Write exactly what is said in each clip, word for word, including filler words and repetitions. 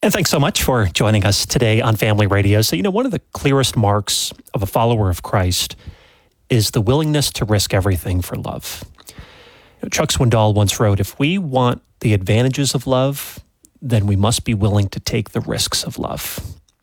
And thanks so much for joining us today on Family Radio. So, you know, one of the clearest marks of a follower of Christ is the willingness to risk everything for love. You know, Chuck Swindoll once wrote, if we want the advantages of love, then we must be willing to take the risks of love.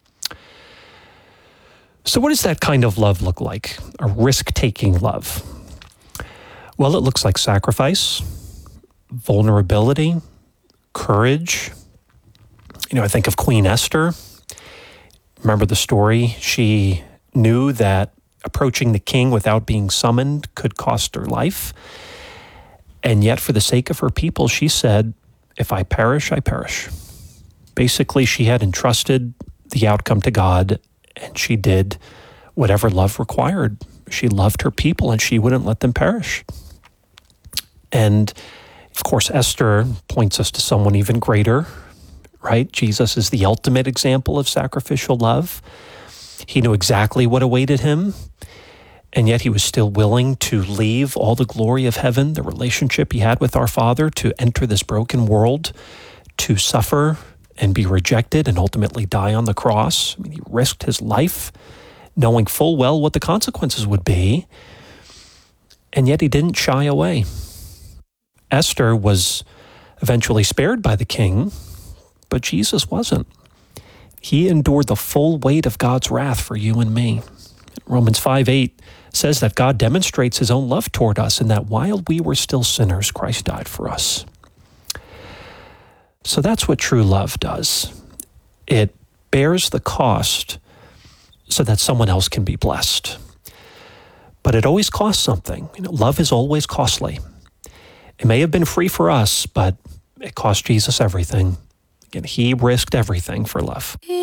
So what does that kind of love look like? A risk-taking love? Well, it looks like sacrifice, vulnerability, courage. You know, I think of Queen Esther. Remember the story? She knew that approaching the king without being summoned could cost her life. And yet, for the sake of her people, she said, if I perish, I perish. Basically, she had entrusted the outcome to God, and she did whatever love required. She loved her people, and she wouldn't let them perish. And, of course, Esther points us to someone even greater, right? Jesus is the ultimate example of sacrificial love. He knew exactly what awaited him, and yet he was still willing to leave all the glory of heaven, the relationship he had with our Father, to enter this broken world, to suffer and be rejected and ultimately die on the cross. I mean, he risked his life, knowing full well what the consequences would be, and yet he didn't shy away. Esther was eventually spared by the king, but Jesus wasn't. He endured the full weight of God's wrath for you and me. Romans five eight says that God demonstrates his own love toward us, and that while we were still sinners, Christ died for us. So that's what true love does. It bears the cost so that someone else can be blessed. But it always costs something. You know, love is always costly. It may have been free for us, but it cost Jesus everything. Again, he risked everything for love.